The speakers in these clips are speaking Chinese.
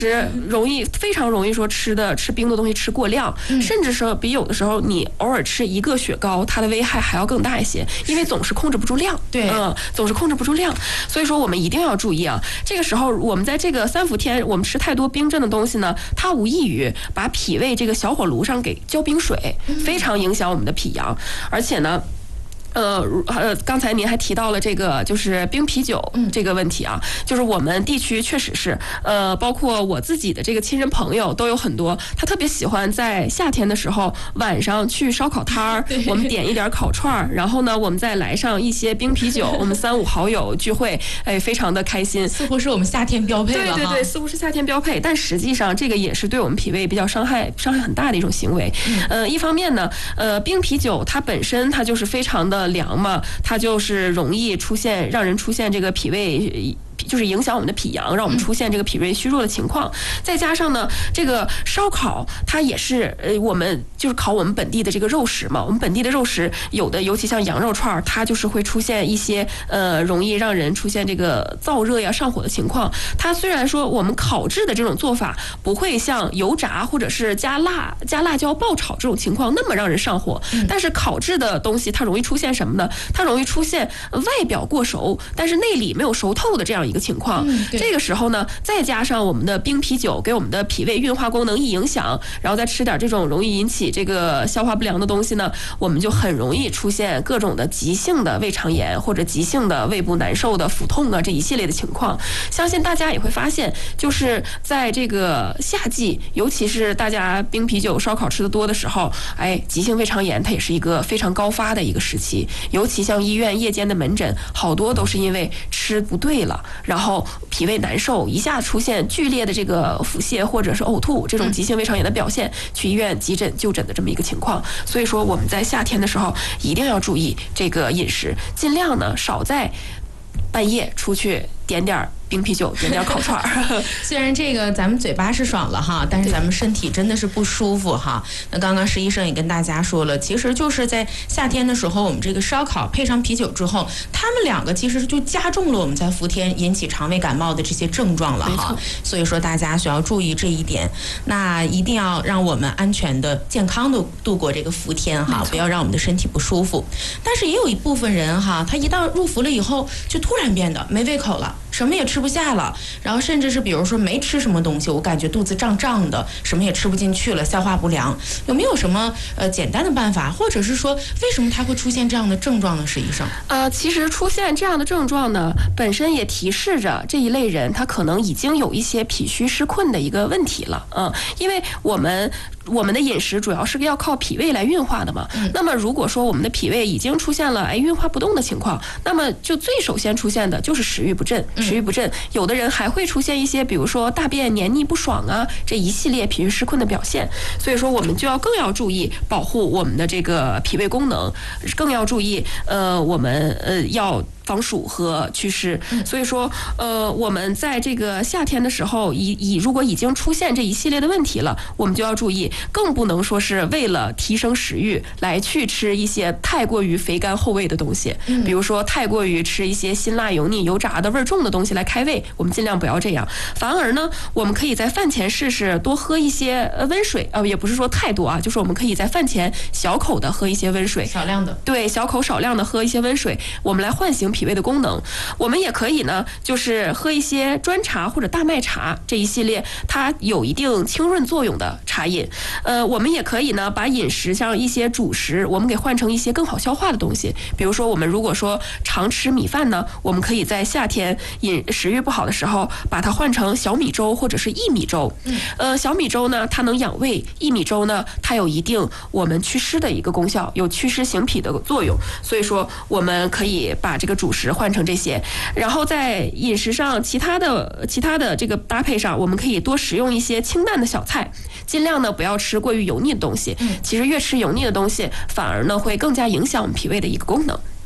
非常容易说吃冰的东西吃过量，甚至说比有的时候你偶尔吃一个雪糕，它的危害还要更大一些，因为总是控制不住量。 对， 总是控制不住量，所以说我们一定要注意啊。这个时候我们在这个3伏天，我们吃太多冰镇的东西呢，它无异于把脾胃这个小火炉上给浇冰水，非常影响我们的脾阳，而且呢。刚才您还提到了这个就是冰啤酒这个问题啊，就是我们地区确实是包括我自己的这个亲人朋友都有很多，他特别喜欢在夏天的时候晚上去烧烤摊儿，我们点一点烤串，然后呢我们再来上一些冰啤酒，我们3、5好友聚会，非常的开心， 似乎是我们夏天标配了。 对，似乎是夏天标配，但实际上这个也是对我们脾胃比较伤害很大的一种行为。一方面呢，冰啤酒它本身它就是非常的凉嘛，它就是容易让人出现这个脾胃。就是影响我们的脾阳，让我们出现这个脾胃虚弱的情况。再加上呢，这个烧烤它也是我们就是烤我们本地的这个肉食嘛。我们本地的肉食有的，尤其像羊肉串，它就是会出现一些容易让人出现这个燥热呀、上火的情况。它虽然说我们烤制的这种做法不会像油炸或者是加辣椒爆炒这种情况那么让人上火，但是烤制的东西它容易出现什么呢？它容易出现外表过熟，但是内里没有熟透的这样一个情况。这个时候呢，再加上我们的冰啤酒给我们的脾胃运化功能一影响，然后再吃点这种容易引起这个消化不良的东西呢，我们就很容易出现各种的急性的胃肠炎或者急性的胃部难受的腹痛啊这一系列的情况。相信大家也会发现，就是在这个夏季，尤其是大家冰啤酒烧烤吃的多的时候，急性胃肠炎它也是一个非常高发的一个时期。尤其像医院夜间的门诊，好多都是因为吃不对了，然后脾胃难受，一下出现剧烈的这个腹泻或者是呕吐这种急性胃肠炎的表现，去医院急诊就诊的这么一个情况。所以说我们在夏天的时候一定要注意这个饮食，尽量呢少在半夜出去点点冰啤酒，点点烤串虽然这个咱们嘴巴是爽了哈，但是咱们身体真的是不舒服哈。那刚刚石医生也跟大家说了，其实就是在夏天的时候，我们这个烧烤配上啤酒之后，他们两个其实就加重了我们在伏天引起肠胃感冒的这些症状了哈。所以说大家需要注意这一点，那一定要让我们安全的、健康的度过这个伏天哈，不要让我们的身体不舒服。但是也有一部分人哈，他一到入伏了以后，就突然变得没胃口了，什么也吃不下了，然后甚至是比如说没吃什么东西，我感觉肚子胀胀的，什么也吃不进去了，消化不良。有没有什么简单的办法，或者是说为什么它会出现这样的症状呢？石医生， 其实出现这样的症状呢，本身也提示着这一类人他可能已经有一些脾虚湿困的一个问题了。因为我们的饮食主要是要靠脾胃来运化的嘛。那么如果说我们的脾胃已经出现了运化不动的情况，那么就最首先出现的就是食欲不振。有的人还会出现一些比如说大便黏腻不爽啊，这一系列脾虚湿困的表现。所以说我们就更要注意保护我们的这个脾胃功能，更要注意我们要防暑和祛湿。所以说我们在这个夏天的时候如果已经出现这一系列的问题了，我们就要注意，更不能说是为了提升食欲来去吃一些太过于肥甘厚味的东西，比如说太过于吃一些辛辣油腻油炸的味儿重的东西来开胃，我们尽量不要这样。反而呢，我们可以在饭前试试多喝一些温水，也不是说太多啊，就是我们可以在饭前小口的喝一些温水， 少量的， 对，小口少量的喝一些温水，我们来唤醒脾胃的功能。我们也可以呢，就是喝一些砖茶或者大麦茶这一系列它有一定清润作用的茶饮。我们也可以呢，把饮食像一些主食，我们给换成一些更好消化的东西。比如说我们如果说常吃米饭呢，我们可以在夏天食欲不好的时候，把它换成小米粥或者是薏米粥。小米粥呢，它能养胃；薏米粥呢，它有一定我们祛湿的一个功效，有祛湿行脾的作用。所以说，我们可以把这个主食换成这些，然后在饮食上其他的这个搭配上，我们可以多食用一些清淡的小菜，尽量呢不要吃过于油腻的东西。其实越吃油腻的东西，反而呢会更加影响我们脾胃的一个功能。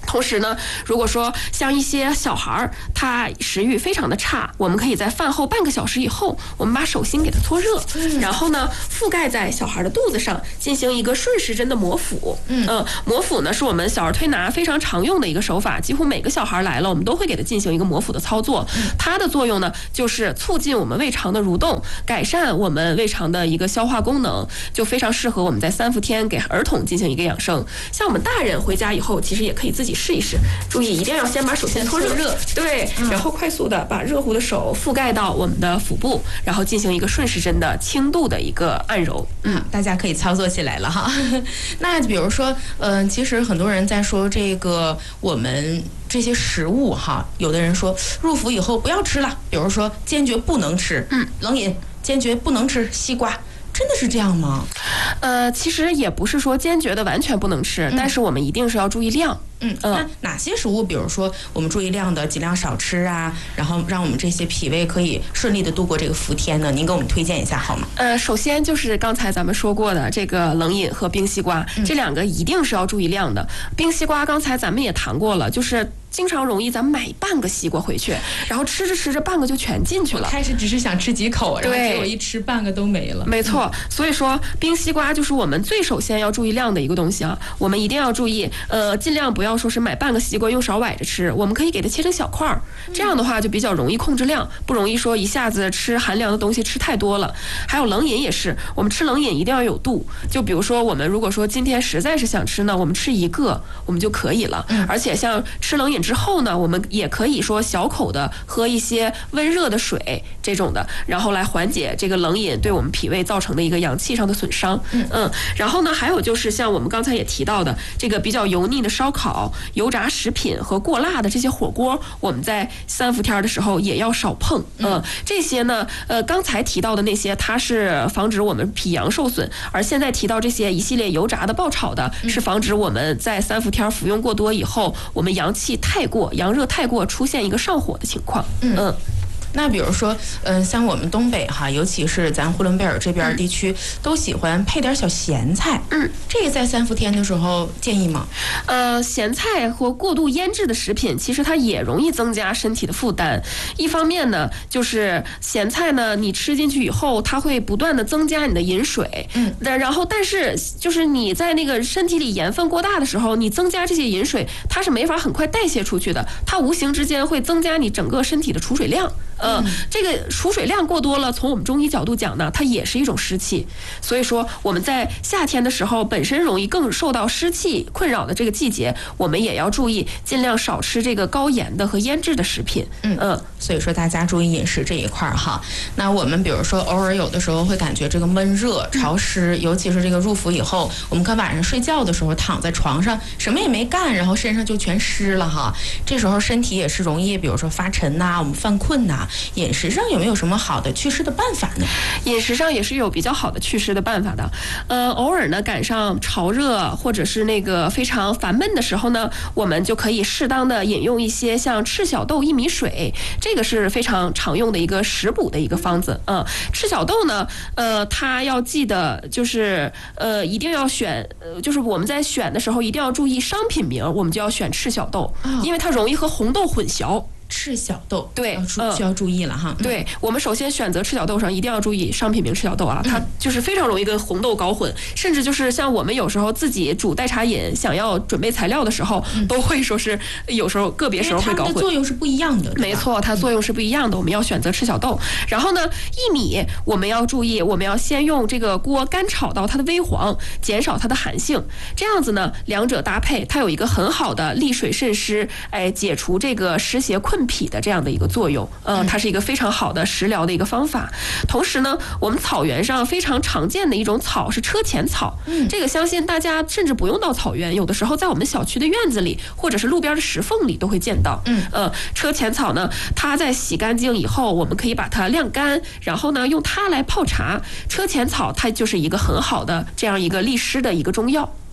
同时呢，如果说像一些小孩儿，他食欲非常的差，我们可以在饭后半个小时以后，我们把手心给它搓热，然后呢覆盖在小孩的肚子上，进行一个顺时针的摩腹。摩腹呢是我们小儿推拿非常常用的一个手法，几乎每个小孩来了，我们都会给他进行一个摩腹的操作。它的作用呢，就是促进我们胃肠的蠕动，改善我们胃肠的一个消化功能，就非常适合我们在3伏天给儿童进行一个养生。像我们大人回家以后，其实也可以自己试一试，注意一定要先把手先搓热，对，然后快速的把热乎的手覆盖到我们的腹部，然后进行一个顺时针的轻度的一个按揉。 大家可以操作起来了哈。那比如说，其实很多人在说这个我们这些食物哈，有的人说入伏以后不要吃了，比如说坚决不能吃，冷饮坚决不能吃西瓜。真的是这样吗？ 其实也不是说坚决的完全不能吃，但是我们一定是要注意量。 那哪些食物，比如说我们注意量的，尽量少吃啊，然后让我们这些脾胃可以顺利的度过这个伏天呢？您给我们推荐一下好吗？ 首先就是刚才咱们说过的这个冷饮和冰西瓜，这2个一定是要注意量的。冰西瓜刚才咱们也谈过了，就是经常容易咱们买半个西瓜回去，然后吃着吃着半个就全进去了。 开始只是想吃几口，然后结果一吃半个都没了。 没错，所以说冰西瓜就是我们最首先要注意量的一个东西啊，我们一定要注意，尽量不要说是买半个西瓜用勺崴着吃，我们可以给它切成小块儿，这样的话就比较容易控制量，不容易说一下子吃寒凉的东西吃太多了。还有冷饮也是，我们吃冷饮一定要有度，就比如说我们如果说今天实在是想吃呢，我们吃1个我们就可以了。而且像吃冷饮之后呢，我们也可以说小口的喝一些温热的水这种的，然后来缓解这个冷饮对我们脾胃造成的一个阳气上的损伤。然后呢，还有就是像我们刚才也提到的，这个比较油腻的烧烤、油炸食品和过辣的这些火锅，我们在3伏天的时候也要少碰。这些呢，刚才提到的那些，它是防止我们脾阳受损，而现在提到这些一系列油炸的、爆炒的，是防止我们在3伏天服用过多以后，我们阳气阳热太过，出现一个上火的情况。 那比如说，像我们东北哈，尤其是咱呼伦贝尔这边地区，都喜欢配点小咸菜。这个在3伏天的时候建议吗？ 咸菜或过度腌制的食品，其实它也容易增加身体的负担。一方面呢，就是咸菜呢，你吃进去以后，它会不断的增加你的饮水。然后但是就是你在那个身体里盐分过大的时候，你增加这些饮水，它是没法很快代谢出去的，它无形之间会增加你整个身体的储水量。这个储水量过多了，从我们中医角度讲呢，它也是一种湿气。所以说我们在夏天的时候，本身容易更受到湿气困扰的这个季节，我们也要注意尽量少吃这个高盐的和腌制的食品。 所以说大家注意饮食这一块哈。那我们比如说偶尔有的时候会感觉这个闷热潮湿，尤其是这个入伏以后，我们可晚上睡觉的时候躺在床上什么也没干，然后身上就全湿了哈。这时候身体也是容易比如说发沉呐，我们犯困呐。饮食上有没有什么好的祛湿的办法呢？ 饮食上也是有比较好的祛湿的办法的。偶尔呢赶上潮热或者是那个非常烦闷的时候呢，我们就可以适当的饮用一些像赤小豆薏米水，这个是非常常用的一个食补的一个方子。赤小豆呢，它要记得就是一定要选，就是我们在选的时候一定要注意商品名，我们就要选赤小豆，因为它容易和红豆混淆。 赤小豆对， 需要注意了哈。 对，我们首先选择赤小豆上一定要注意商品名赤小豆啊，它就是非常容易跟红豆搞混，甚至就是像我们有时候自己煮代茶饮，想要准备材料的时候，都会说是有时候个别时候会搞混。 它的作用是不一样的。 没错，它作用是不一样的。我们要选择赤小豆，然后呢，薏米我们要注意，我们要先用这个锅干炒到它的微黄，减少它的寒性，这样子呢，两者搭配，它有一个很好的利水渗湿，解除这个湿邪困脾的这样的一个作用。它是一个非常好的食疗的一个方法。同时呢，我们草原上非常常见的一种草是车前草，这个相信大家甚至不用到草原，有的时候在我们小区的院子里或者是路边的石缝里都会见到。车前草呢，它在洗干净以后，我们可以把它晾干，然后呢用它来泡茶。车前草它就是一个很好的这样一个利湿的一个中药。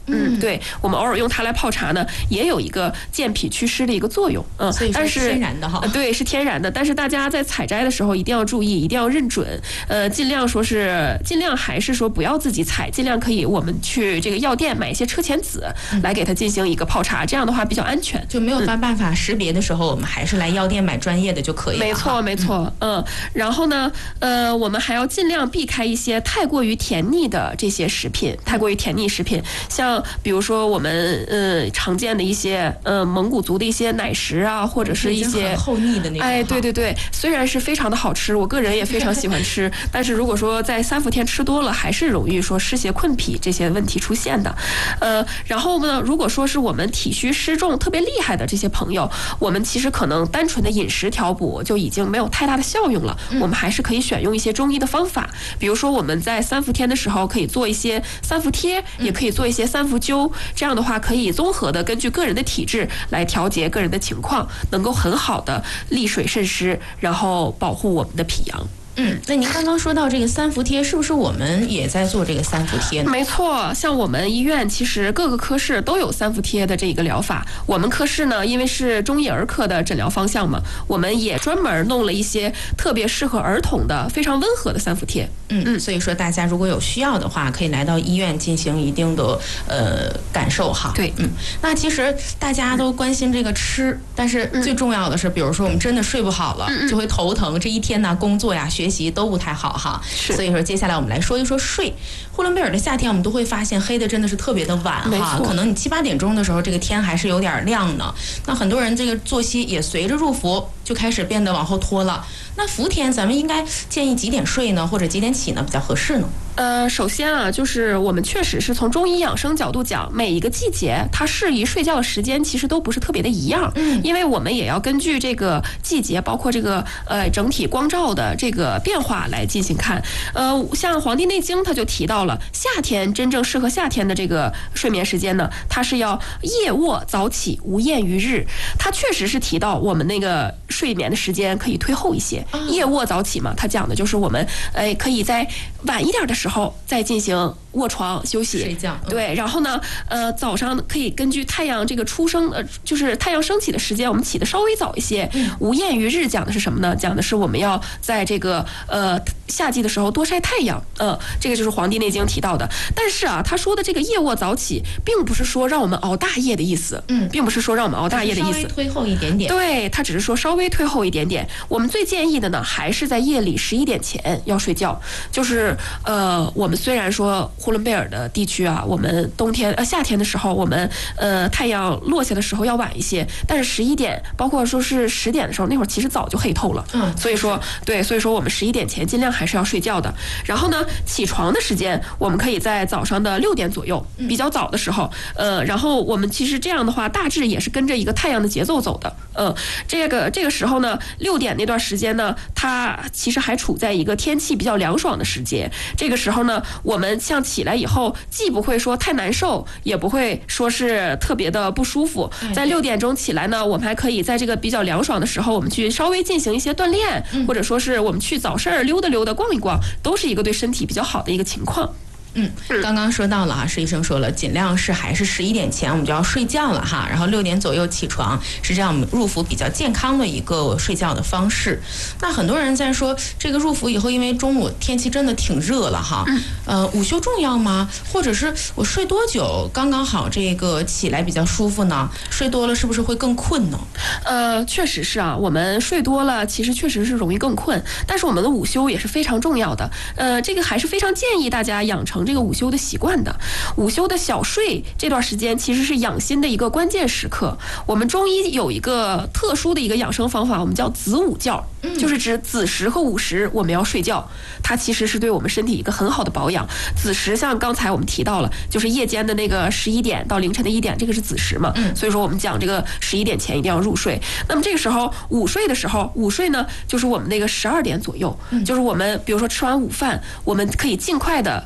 对，我们偶尔用它来泡茶呢，也有一个健脾祛湿的一个作用。 所以但是天然的哈， 对，是天然的。但是大家在采摘的时候一定要注意，一定要认准。尽量还是说不要自己采，尽量可以我们去这个药店买一些车前子来给它进行一个泡茶，这样的话比较安全。 就没有办法识别的时候，我们还是来药店买专业的就可以了。 没错。然后呢，我们还要尽量避开一些太过于甜腻的这些食品，像比如说我们常见的一些蒙古族的一些奶食啊，或者是一些很厚腻的那种。 对，虽然是非常的好吃，我个人也非常喜欢吃，但是如果说在3伏天吃多了，还是容易说湿邪困脾这些问题出现的。然后呢，如果说是我们体虚湿重特别厉害的这些朋友，我们其实可能单纯的饮食调补就已经没有太大的效用了，我们还是可以选用一些中医的方法，比如说我们在3伏天的时候可以做一些3伏贴，也可以做一些3伏灸，这样的话可以综合的根据个人的体质来调节个人的情况，能够很好的利水渗湿，然后保护我们的脾阳。 那您刚刚说到这个3伏贴，是不是我们也在做这个3伏贴呢？ 没错，像我们医院其实各个科室都有3伏贴的这个疗法。我们科室呢，因为是中医儿科的诊疗方向嘛，我们也专门弄了一些特别适合儿童的、非常温和的3伏贴。 所以说大家如果有需要的话，可以来到医院进行一定的感受哈。 对， 那其实大家都关心这个吃，但是最重要的是，比如说我们真的睡不好了，就会头疼，这一天呢工作呀、学习都不太好哈。所以说接下来我们来说一说睡。呼伦贝尔的夏天，我们都会发现黑的真的是特别的晚哈，可能你7、8点钟的时候，这个天还是有点亮呢。那很多人这个作息也随着入伏就开始变得往后拖了。那伏天咱们应该建议几点睡呢，或者几点起呢比较合适呢？ 首先啊，就是我们确实是从中医养生角度讲，每一个季节它适宜睡觉的时间其实都不是特别的一样，因为我们也要根据这个季节，包括这个整体光照的这个变化来进行看。像《黄帝内经》它就提到了，夏天真正适合夏天的这个睡眠时间呢，它是要夜卧早起，无厌于日。它确实是提到我们那个睡眠的时间可以推后一些，夜卧早起嘛，它讲的就是我们可以在晚一点的时候再进行卧床休息睡觉。 对，然后呢早上可以根据太阳这个出生就是太阳升起的时间，我们起的稍微早一些。无厌于日讲的是什么呢？讲的是我们要在这个夏季的时候多晒太阳。这个就是《黄帝内经》提到的。但是啊，他说的这个夜卧早起，并不是说让我们熬大夜的意思，并不是说让我们熬大夜的意思， 稍微推后一点点。 对，他只是说稍微推后一点点。我们最建议的呢，还是在夜里11点前要睡觉。就是我们虽然说呼伦贝尔的地区啊，我们夏天的时候，我们太阳落下的时候要晚一些，但是11点，包括说是10点的时候，那会儿其实早就黑透了。所以说我们11点前尽量还是要睡觉的。然后呢，起床的时间我们可以在早上的6点左右，比较早的时候。然后我们其实这样的话，大致也是跟着一个太阳的节奏走的。这个时候呢，6点那段时间呢，它其实还处在一个天气比较凉爽的时节。这个时候呢，我们像起来以后，既不会说太难受，也不会说是特别的不舒服。在6点钟起来呢，我们还可以在这个比较凉爽的时候，我们去稍微进行一些锻炼，或者说是我们去早市溜达溜达、逛一逛，都是一个对身体比较好的一个情况。 刚刚说到了哈，施医生说了，尽量还是11点前我们就要睡觉了哈，然后6点左右起床，是这样我们入伏比较健康的一个睡觉的方式。那很多人在说这个入伏以后，因为中午天气真的挺热了哈，午休重要吗？或者是我睡多久刚刚好这个起来比较舒服呢？睡多了是不是会更困呢？ 确实是啊，我们睡多了其实确实是容易更困，但是我们的午休也是非常重要的。这个还是非常建议大家养成这个午休的习惯的。午休的小睡这段时间其实是养心的一个关键时刻。我们中医有一个特殊的一个养生方法，我们叫子午觉，就是指子时和午时我们要睡觉，它其实是对我们身体一个很好的保养。子时像刚才我们提到了，就是夜间的那个11点到凌晨的1点，这个是子时嘛，所以说我们讲这个11点前一定要入睡。那么这个时候午睡的时候，午睡呢就是我们那个12点左右，就是我们比如说吃完午饭，我们可以尽快的但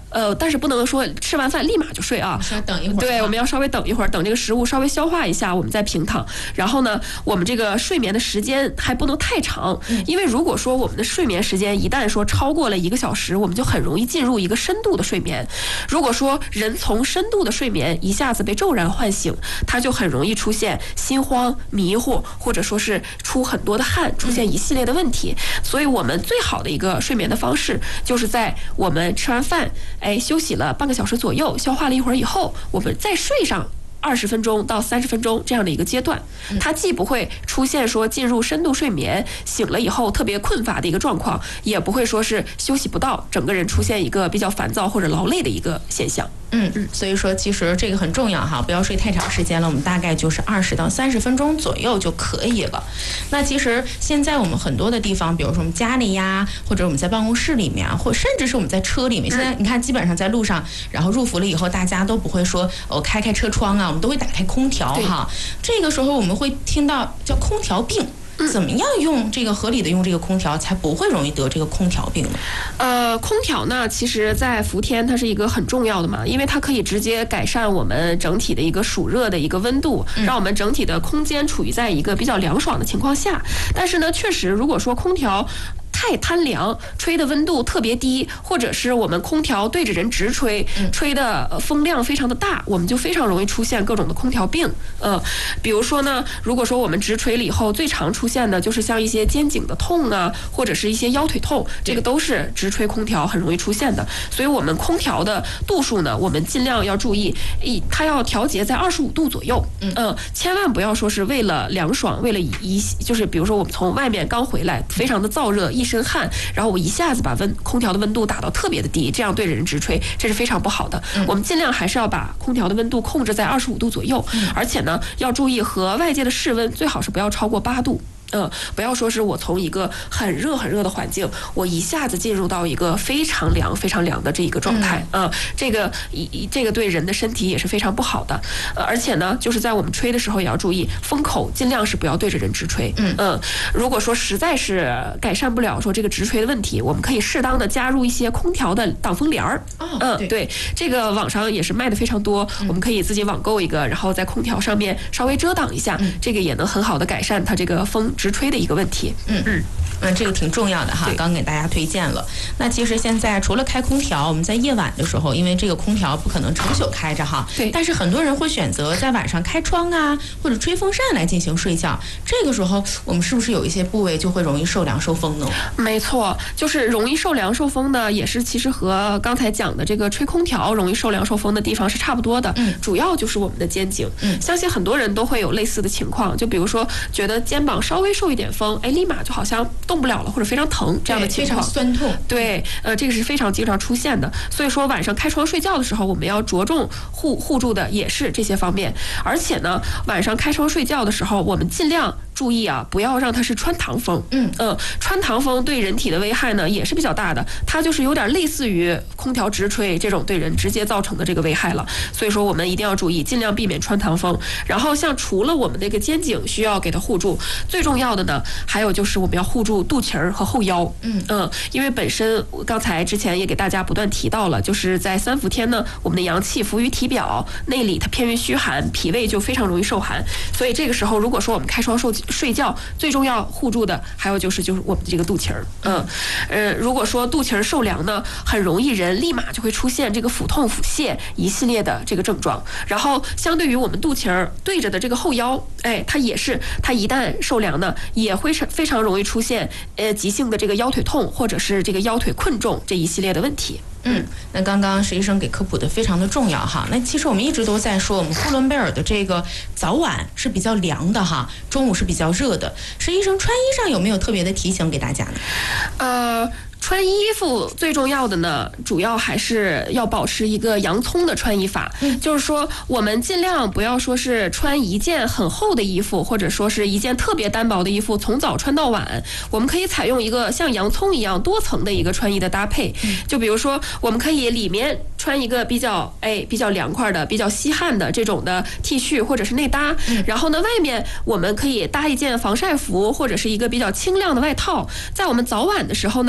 但是不能说吃完饭立马就睡啊， 需要等一会儿。 对，我们要稍微等一会儿，等这个食物稍微消化一下，我们再平躺。然后呢，我们这个睡眠的时间还不能太长，因为如果说我们的睡眠时间一旦说超过了1个小时，我们就很容易进入一个深度的睡眠。如果说人从深度的睡眠一下子被骤然唤醒，他就很容易出现心慌、迷糊，或者说是出很多的汗，出现一系列的问题。所以我们最好的一个睡眠的方式，就是在我们吃完饭，休息了半个小时左右，消化了一会儿以后，我们再睡上20分钟到30分钟这样的一个阶段，它既不会出现说进入深度睡眠醒了以后特别困乏的一个状况，也不会说是休息不到，整个人出现一个比较烦躁或者劳累的一个现象。 所以说其实这个很重要哈，不要睡太长时间了，我们大概就是20到30分钟左右就可以了。那其实现在我们很多的地方，比如说我们家里呀，或者我们在办公室里面，或甚至是我们在车里面，现在你看基本上在路上，然后入伏了以后，大家都不会说开车窗啊，我们都会打开空调哈。这个时候我们会听到叫空调病。怎么样用这个合理的用这个空调，才不会容易得这个空调病呢？ 空调呢，其实在伏天它是一个很重要的嘛，因为它可以直接改善我们整体的一个暑热的一个温度，让我们整体的空间处于在一个比较凉爽的情况下。但是呢，确实如果说空调太贪凉，吹的温度特别低，或者是我们空调对着人直吹，吹的风量非常的大，我们就非常容易出现各种的空调病。比如说呢，如果说我们直吹了以后，最常出现的就是像一些肩颈的痛啊，或者是一些腰腿痛，这个都是直吹空调很容易出现的。所以我们空调的度数呢，我们尽量要注意，它要调节在25度左右。千万不要说是为了凉爽，为了就是比如说我们从外面刚回来，非常的燥热，一身汗，然后我一下子把空调的温度打到特别的低，这样对着人直吹，这是非常不好的。我们尽量还是要把空调的温度控制在25度左右，而且呢，要注意和外界的室温最好是不要超过8度。不要说是我从一个很热的环境，我一下子进入到一个非常凉的这一个状态，这个对人的身体也是非常不好的。而且呢，就是在我们吹的时候也要注意风口，尽量是不要对着人直吹。如果说实在是改善不了说这个直吹的问题，我们可以适当的加入一些空调的挡风帘儿。对，这个网上也是卖的非常多，我们可以自己网购一个，然后在空调上面稍微遮挡一下，这个也能很好的改善它这个风直吹的一个问题。 这个挺重要的哈，刚给大家推荐了。那其实现在除了开空调，我们在夜晚的时候，因为这个空调不可能长久开着哈， 对， 但是很多人会选择在晚上开窗啊，或者吹风扇来进行睡觉。这个时候，我们是不是有一些部位就会容易受凉受风呢？ 没错，就是容易受凉受风的，也是其实和刚才讲的这个吹空调容易受凉受风的地方是差不多的。主要就是我们的肩颈。相信很多人都会有类似的情况，就比如说觉得肩膀稍微受一点风，立马就好像动不了了，或者非常疼这样的情况， 非常酸痛。 对，这个是非常经常出现的。所以说晚上开窗睡觉的时候，我们要着重护住的也是这些方面。而且呢，晚上开窗睡觉的时候，我们尽量注意啊，不要让它是穿堂风。穿堂风对人体的危害呢也是比较大的，它就是有点类似于空调直吹这种对人直接造成的这个危害了。所以说我们一定要注意，尽量避免穿堂风。然后像除了我们这个肩颈需要给它护住，最重要的呢，还有就是我们要护住肚脐儿和后腰。因为本身刚才之前也给大家不断提到了，就是在3伏天呢，我们的阳气浮于体表，内里它偏于虚寒，脾胃就非常容易受寒。所以这个时候，如果说我们开窗睡觉，最重要护住的还有就是我们这个肚脐儿。如果说肚脐儿受凉呢，很容易人立马就会出现这个腹痛、腹泻一系列的这个症状。然后相对于我们肚脐儿对着的这个后腰，它一旦受凉呢，也会非常容易出现急性的这个腰腿痛，或者是这个腰腿困重这一系列的问题。 那刚刚石医生给科普的非常的重要哈。那其实我们一直都在说，我们呼伦贝尔的这个早晚是比较凉的哈，中午是比较热的。石医生穿衣上有没有特别的提醒给大家呢？ 穿衣服最重要的呢，主要还是要保持一个洋葱的穿衣法。就是说我们尽量不要说是穿一件很厚的衣服，或者说是一件特别单薄的衣服从早穿到晚，我们可以采用一个像洋葱一样多层的一个穿衣的搭配。就比如说我们可以里面穿一个比较凉快的、比较吸汗的这种的 T 恤或者是内搭，然后呢外面我们可以搭一件防晒服或者是一个比较轻量的外套。在我们早晚的时候呢，我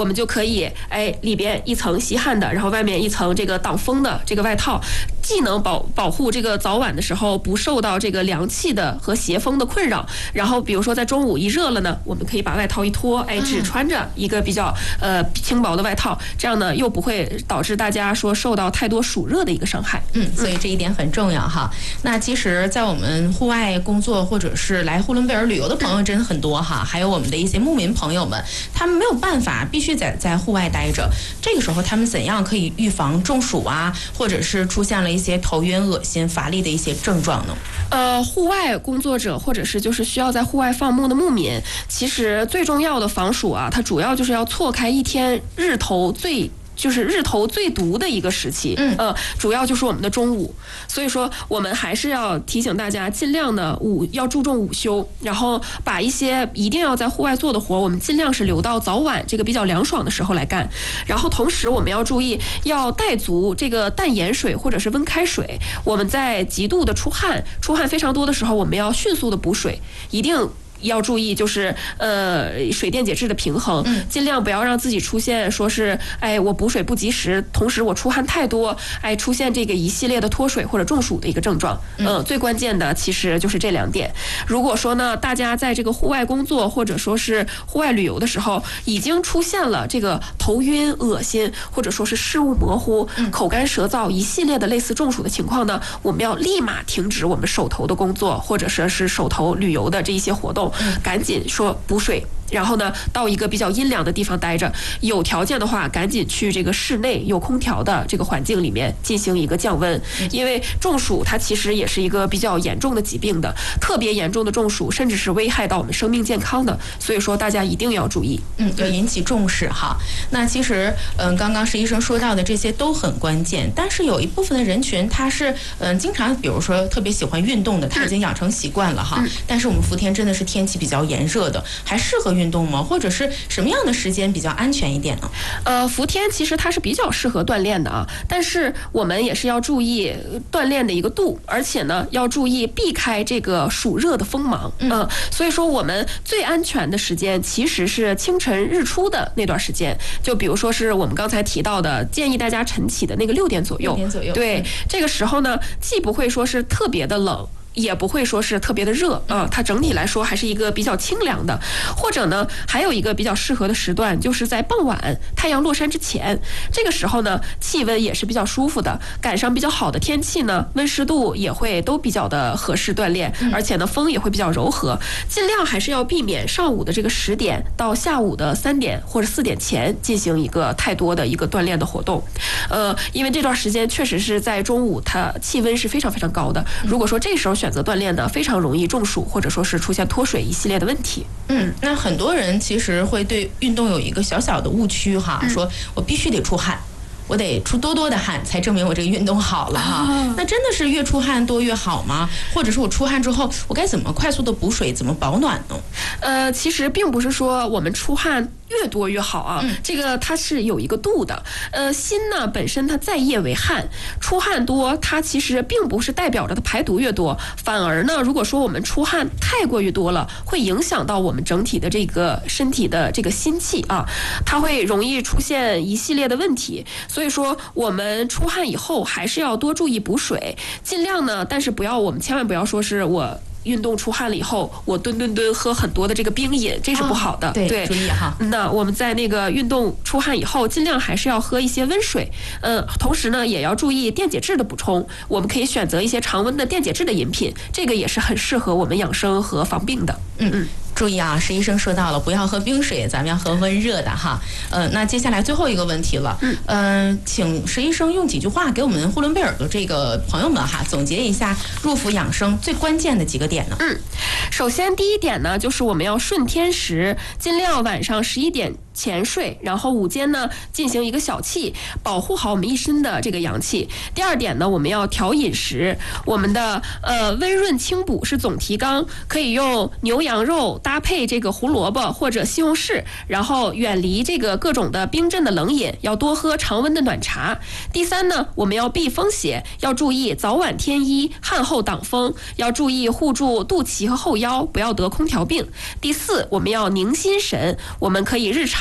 们就可以里边一层吸汗的，然后外面一层这个挡风的这个外套，既能保护这个早晚的时候不受到这个凉气的和邪风的困扰，然后比如说在中午一热了呢，我们可以把外套一脱，只穿着一个比较轻薄的外套，这样呢又不会导致大家说受到太多暑热的一个伤害。 所以这一点很重要哈。那其实在我们户外工作或者是来呼伦贝尔旅游的朋友真的很多哈，还有我们的一些牧民朋友们，他们没有办法必须在户外待着，这个时候他们怎样可以预防中暑啊，或者是出现了一些头晕恶心乏力的一些症状呢？ 户外工作者或者是就是需要在户外放牧的牧民，其实最重要的防暑啊，它主要就是要错开一天日头最毒的一个时期，主要就是我们的中午，所以说我们还是要提醒大家，尽量的要注重午休，然后把一些一定要在户外做的活，我们尽量是留到早晚这个比较凉爽的时候来干，然后同时我们要注意要带足这个淡盐水或者是温开水，我们在极度的出汗非常多的时候，我们要迅速的补水，一定要注意就是水电解质的平衡，尽量不要让自己出现说是我补水不及时，同时我出汗太多，出现这个一系列的脱水或者中暑的一个症状。最关键的其实就是这2点。如果说呢大家在这个户外工作或者说是户外旅游的时候已经出现了这个头晕恶心或者说是视物模糊、口干舌燥一系列的类似中暑的情况呢，我们要立马停止我们手头的工作或者是手头旅游的这一些活动，赶紧说补水，然后呢到一个比较阴凉的地方待着，有条件的话赶紧去这个室内有空调的这个环境里面进行一个降温，因为中暑它其实也是一个比较严重的疾病的，特别严重的中暑甚至是危害到我们生命健康的，所以说大家一定要注意， 要引起重视哈。那其实刚刚石医生说到的这些都很关键，但是有一部分的人群他是经常比如说特别喜欢运动的，他已经养成习惯了哈，但是我们福田真的是天气比较炎热的，还适合运动吗？或者是什么样的时间比较安全一点呢？ 福田其实它是比较适合锻炼的啊，但是我们也是要注意锻炼的一个度，而且呢要注意避开这个暑热的锋芒。所以说我们最安全的时间其实是清晨日出的那段时间，就比如说是我们刚才提到的，建议大家晨起的那个6点左右。对，这个时候呢，既不会说是特别的冷，也不会说是特别的热它整体来说还是一个比较清凉的。或者呢还有一个比较适合的时段，就是在傍晚太阳落山之前，这个时候呢气温也是比较舒服的，赶上比较好的天气呢，温湿度也会都比较的合适锻炼，而且呢风也会比较柔和，尽量还是要避免上午的这个10点到下午的3点或者4点前进行一个太多的一个锻炼的活动。因为这段时间确实是在中午它气温是非常非常高的，如果说这时候选择锻炼呢，非常容易中暑或者说是出现脱水一系列的问题。 那很多人其实会对运动有一个小小的误区哈，说我必须得出汗，我得出多的汗才证明我这个运动好了哈。那真的是越出汗多越好吗？或者是我出汗之后，我该怎么快速的补水，怎么保暖呢？ 其实并不是说我们出汗越多越好啊，这个它是有一个度的。心呢本身它在液为汗，出汗多它其实并不是代表着它排毒越多，反而呢如果说我们出汗太过于多了，会影响到我们整体的这个身体的这个心气啊，它会容易出现一系列的问题。所以说我们出汗以后还是要多注意补水，尽量呢，但是我们千万不要说是我运动出汗了以后，我吨喝很多的这个冰饮，这是不好的。 对，注意哈。 那我们在那个运动出汗以后，尽量还是要喝一些温水。同时呢，也要注意电解质的补充。我们可以选择一些常温的电解质的饮品，这个也是很适合我们养生和防病的。 注意啊，石医生说到了，不要喝冰水，咱们要喝温热的哈。那接下来最后一个问题了，请石医生用几句话给我们呼伦贝尔的这个朋友们哈，总结一下入伏养生最关键的几个点呢？ 首先第一点呢，就是我们要顺天时，尽量晚上11点前睡，然后午间呢进行一个小憩，保护好我们一身的这个阳气。第二点呢，我们要调饮食，我们的温润清补是总提纲，可以用牛羊肉搭配这个胡萝卜或者西红柿，然后远离这个各种的冰镇的冷饮，要多喝常温的暖茶。第三呢，我们要避风邪，要注意早晚添衣，汗后挡风，要注意护住肚脐和后腰，不要得空调病。第四，我们要宁心神，我们可以日常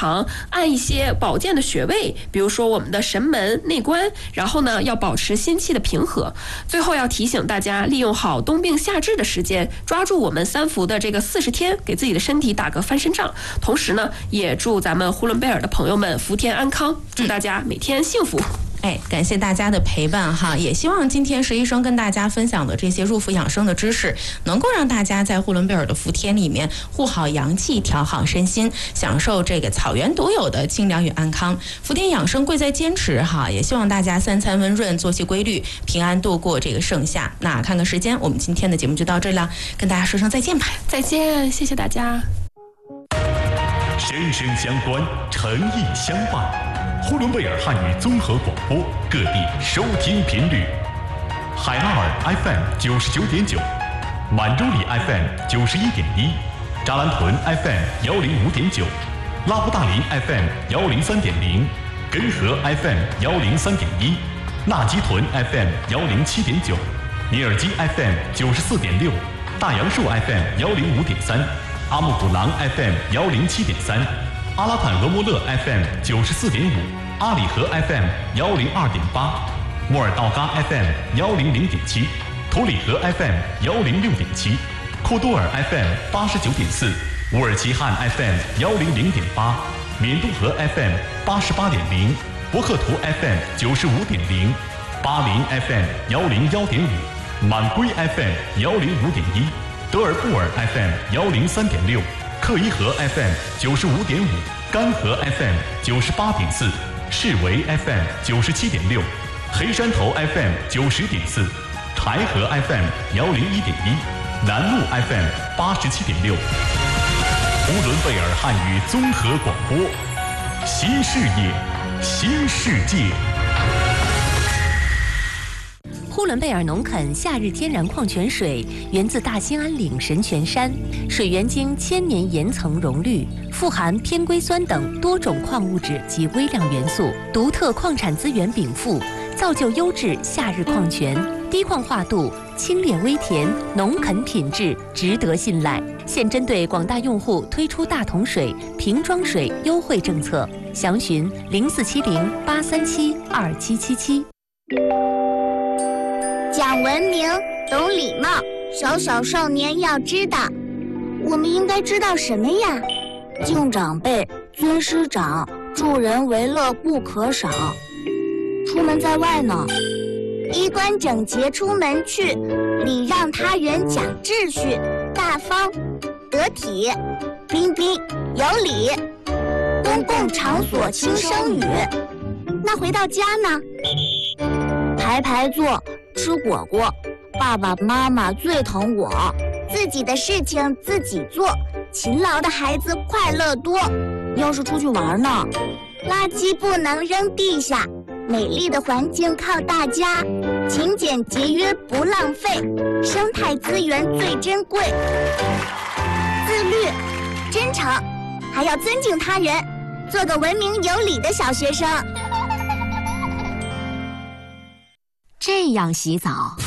常按一些保健的穴位，比如说我们的神门、内关，然后呢要保持心气的平和。最后要提醒大家，利用好冬病夏治的时间，抓住我们3伏的这个40天，给自己的身体打个翻身仗。同时呢，也祝咱们呼伦贝尔的朋友们福田安康，祝大家每天幸福。 感谢大家的陪伴哈，也希望今天石医生跟大家分享的这些入伏养生的知识，能够让大家在呼伦贝尔的伏天里面护好阳气，调好身心，享受这个草原独有的清凉与安康。伏天养生贵在坚持哈，也希望大家3餐温润，作息规律，平安度过这个盛夏。那看看时间，我们今天的节目就到这了，跟大家说声再见吧。 再见，谢谢大家。 声声相关，诚意相伴。呼伦贝尔汉语综合广播，各地收听频率：海拉尔 FM 99.9，满洲里 FM 91.1，扎兰屯 FM 105.9，拉布大林 FM 103.0，根河 FM 103.1，纳基屯 FM 107.9，尼尔基 FM 94.6，大杨树 FM 105.3，阿木古朗 FM 107.3。阿拉坦俄莫勒 FM 94.5，阿里河 FM 102.8，莫尔道嘎 FM 100.7，图里河 FM 106.7，库多尔 FM 89.4，乌尔齐汉 FM 100.8，缅度河 FM 88.0，博克图 FM 95.0，巴林 FM 101.5，满归 FM 105.1，德尔布尔 FM 103.6。克伊河 FM 95.5，干河 FM 98.4，士维 FM 97.6，黑山头 FM 90.4，柴河 FM 101.1，南路 FM 87.6。呼伦贝尔汉语综合广播，新视野，新世界。 呼伦贝尔农垦夏日天然矿泉水源自大兴安岭神泉山，水源经1000年岩层溶滤，富含偏硅酸等多种矿物质及微量元素，独特矿产资源禀赋，造就优质夏日矿泉，低矿化度，清冽微甜，农垦品质，值得信赖。现针对广大用户推出大桶水、瓶装水优惠政策，详询0470-837-2777。 讲文明，懂礼貌，小小少年要知道。我们应该知道什么呀？敬长辈，尊师长，助人为乐不可少。出门在外呢，衣冠整洁出门去，礼让他人讲秩序，大方得体，彬彬有礼。公共场所轻声语。那回到家呢？排排坐，吃火锅，爸爸妈妈最疼我，自己的事情自己做，勤劳的孩子快乐多。要是出去玩呢，垃圾不能扔地下，美丽的环境靠大家，勤俭节约不浪费，生态资源最珍贵。自律、真诚，还要尊敬他人，做个文明有礼的小学生。 这样洗澡，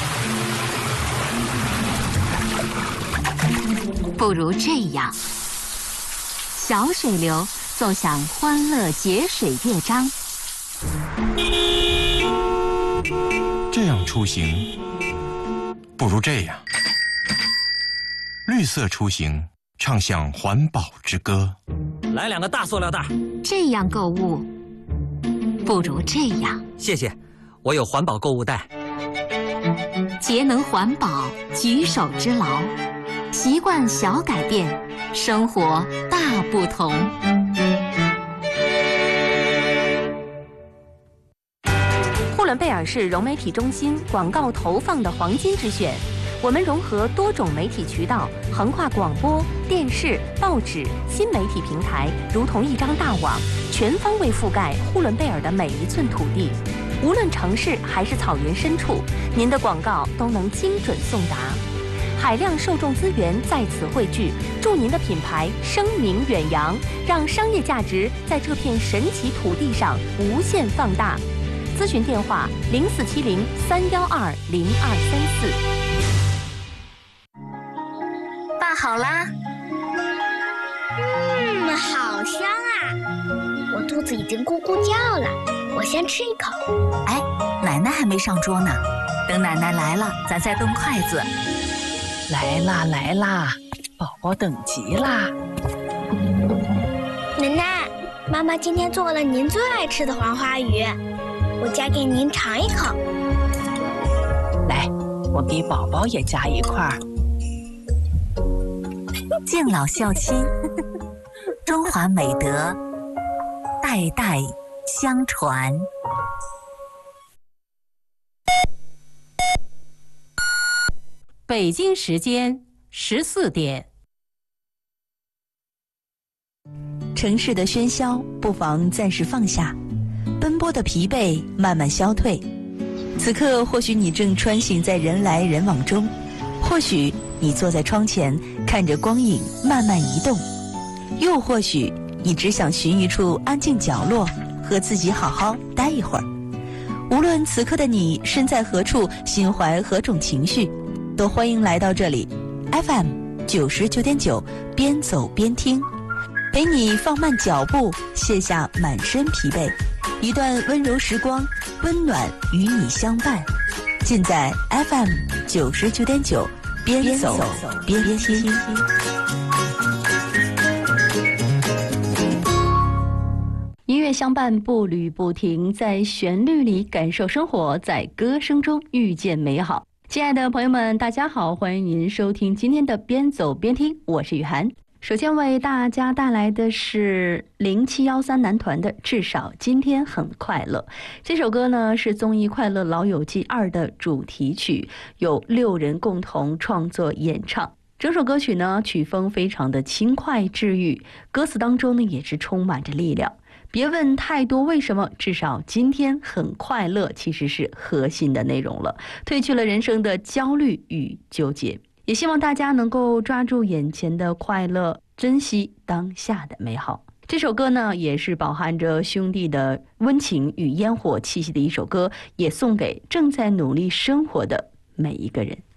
不如这样。小水流奏响欢乐节水乐章。 这样出行，不如这样。绿色出行，唱响环保之歌。 来2个大塑料袋。 这样购物，不如这样。 谢谢。我有环保购物袋。 节能环保，举手之劳，习惯小改变，生活大不同。 呼伦贝尔是融媒体中心广告投放的黄金之选。我们融合多种媒体渠道，横跨广播、电视、报纸、新媒体平台，如同一张大网，全方位覆盖呼伦贝尔的每一寸土地。无论城市还是草原深处，您的广告都能精准送达。海量受众资源在此汇聚，助您的品牌声名远扬，让商业价值在这片神奇土地上无限放大。咨询电话0470-312-0234。 拌好啦。好香啊！ 肚子已经咕咕叫了，我先吃一口。 哎，奶奶还没上桌呢，等奶奶来了，咱再动筷子。 来啦来啦，宝宝等急啦！ 奶奶，妈妈今天做了您最爱吃的黄花鱼，我夹给您尝一口。 来，我给宝宝也夹一块。 敬老孝亲，中华美德代代相传。 北京时间14点。 城市的喧嚣不妨暂时放下，奔波的疲惫慢慢消退。此刻或许你正穿行在人来人往中，或许你坐在窗前看着光影慢慢移动，又或许你只想寻一处安静角落，和自己好好待一会儿。无论此刻的你身在何处，心怀何种情绪，都欢迎来到这里 FM 99.9，边走边听，陪你放慢脚步，卸下满身疲惫，一段温柔时光，温暖与你相伴。尽在 FM 99.9，边走边听。 音乐相伴，步履不停，在旋律里感受生活，在歌声中遇见美好。亲爱的朋友们，大家好，欢迎您收听今天的边走边听，我是雨涵。首先为大家带来的是0713男团的《至少今天很快乐》。这首歌呢是综艺《快乐老友记2》的主题曲，由6人共同创作演唱。整首歌曲呢曲风非常的轻快治愈，歌词当中呢也是充满着力量。别问太多为什么，至少今天很快乐，其实是核心的内容了，褪去了人生的焦虑与纠结。也希望大家能够抓住眼前的快乐，珍惜当下的美好。这首歌呢也是饱含着兄弟的温情与烟火气息的一首歌，也送给正在努力生活的每一个人。